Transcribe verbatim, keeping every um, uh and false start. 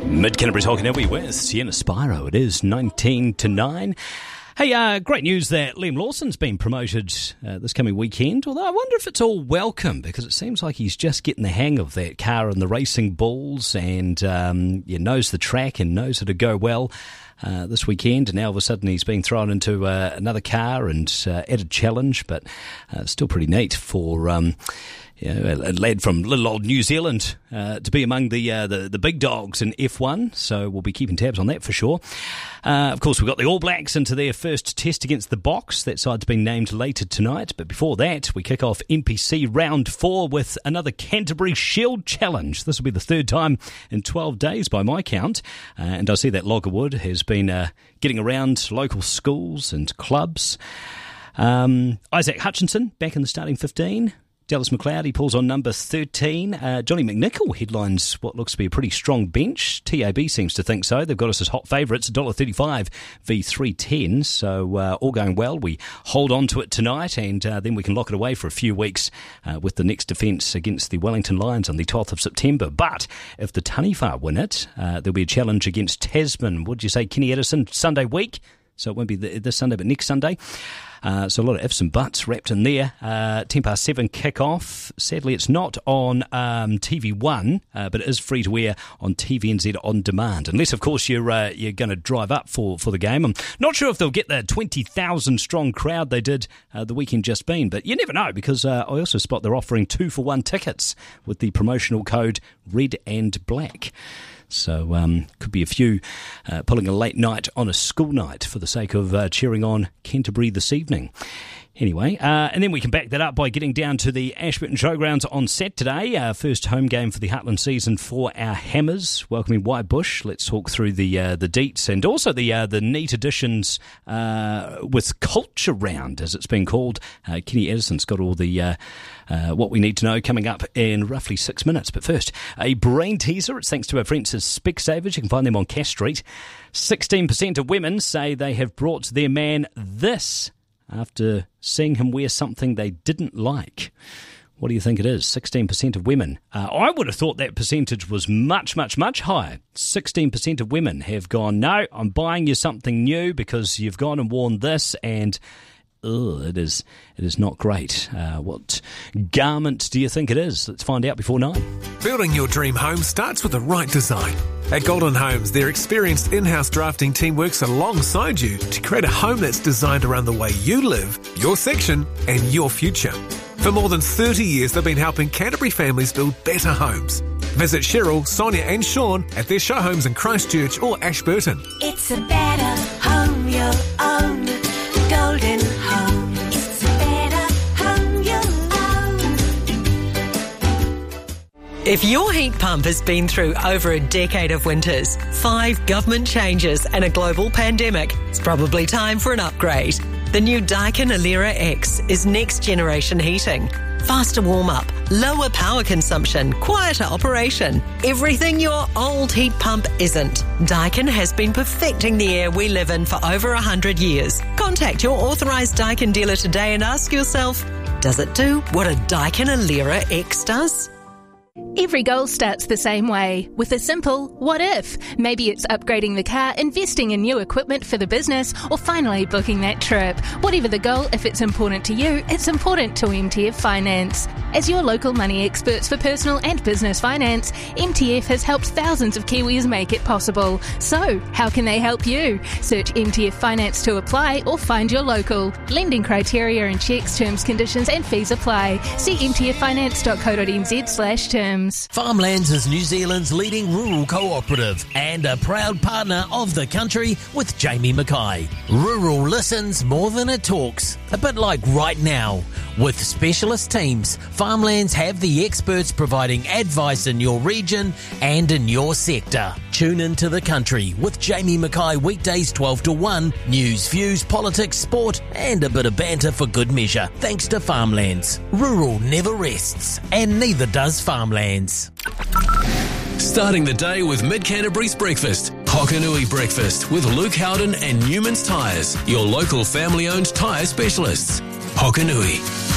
Mid-Canterbury's Hokanui with Sienna Spiro. It is nineteen to nine. Hey, uh, great news that Liam Lawson's been promoted uh, this coming weekend, although I wonder if it's all welcome, because it seems like he's just getting the hang of that car and the racing bulls, and um, yeah, knows the track and knows how to go well uh, this weekend, and now all of a sudden he's being thrown into uh, another car and uh, added challenge, but uh, still pretty neat for... Um, You know, a lad from little old New Zealand uh, to be among the, uh, the the big dogs in F one, so we'll be keeping tabs on that for sure. Uh, of course, we've got the All Blacks into their first test against the Box. That side's been named later tonight, but before that, we kick off N P C Round four with another Canterbury Shield Challenge. This will be the third time in twelve days by my count, uh, and I see that Loggerwood has been uh, getting around local schools and clubs. Um, Isaac Hutchinson back in the starting fifteen. Dallas McLeod, he pulls on number thirteen. Uh, Johnny McNichol headlines what looks to be a pretty strong bench. T A B seems to think so. They've got us as hot favourites, one dollar thirty-five v three ten. So uh, all going well. We hold on to it tonight, and uh, then we can lock it away for a few weeks uh, with the next defence against the Wellington Lions on the twelfth of September. But if the Taniwha win it, uh, there'll be a challenge against Tasman. Would you say Kenny Edison Sunday week? So it won't be this Sunday, but next Sunday. Uh, so a lot of ifs and buts wrapped in there. Uh, ten past seven kick-off. Sadly, it's not on um, T V one, uh, but it is free to air on T V N Z on demand. Unless, of course, you're uh, you're going to drive up for, for the game. I'm not sure if they'll get the twenty thousand strong crowd they did uh, the weekend just been, but you never know, because uh, I also spot they're offering two for one tickets with the promotional code Red and Black. So um, could be a few uh, pulling a late night on a school night for the sake of uh, cheering on Canterbury this evening. Anyway, uh, and then we can back that up by getting down to the Ashburton Showgrounds on Saturday. Our first home game for the Heartland season for our Hammers, welcoming White Bush. Let's talk through the uh, the deets and also the uh, the neat additions uh, with Culture Round, as it's been called. Uh, Kenny Edison's got all the uh, uh, what we need to know coming up in roughly six minutes. But first, a brain teaser. It's thanks to our friends at Specsavers. You can find them on Cass Street. sixteen percent of women say they have brought their man this after seeing him wear something they didn't like. What do you think it is? sixteen percent of women. Uh, I would have thought that percentage was much, much, much higher. sixteen percent of women have gone, no, I'm buying you something new because you've gone and worn this, and ugh, it is it is not great. Uh, what garment do you think it is? Let's find out before nine. Building your dream home starts with the right design. At Golden Homes, their experienced in-house drafting team works alongside you to create a home that's designed around the way you live, your section, and your future. For more than thirty years, they've been helping Canterbury families build better homes. Visit Cheryl, Sonia and Sean at their show homes in Christchurch or Ashburton. It's a better home you'll own. Golden Home. It's a better home you'll own. If your heat pump has been through over a decade of winters, five government changes and a global pandemic, it's probably time for an upgrade. The new Daikin Alera X is next generation heating. Faster warm-up, lower power consumption, quieter operation. Everything your old heat pump isn't. Daikin has been perfecting the air we live in for over one hundred years. Contact your authorised Daikin dealer today and ask yourself, does it do what a Daikin Alera X does? Every goal starts the same way, with a simple what if. Maybe it's upgrading the car, investing in new equipment for the business, or finally booking that trip. Whatever the goal, if it's important to you, it's important to M T F Finance. As your local money experts for personal and business finance, M T F has helped thousands of Kiwis make it possible. So, how can they help you? Search M T F Finance to apply or find your local. Lending criteria and checks, terms, conditions and fees apply. See m t f finance dot co dot n z slash terms. Farmlands is New Zealand's leading rural cooperative and a proud partner of the country with Jamie Mackay. Rural listens more than it talks, a bit like right now. With specialist teams, Farmlands have the experts providing advice in your region and in your sector. Tune into the country with Jamie Mackay weekdays twelve to one, news, views, politics, sport and a bit of banter for good measure. Thanks to Farmlands. Rural never rests, and neither does Farmlands. Starting the day with Mid-Canterbury's breakfast. Hokanui Breakfast with Luke Howden and Newman's Tyres, your local family-owned tyre specialists. Hokanui.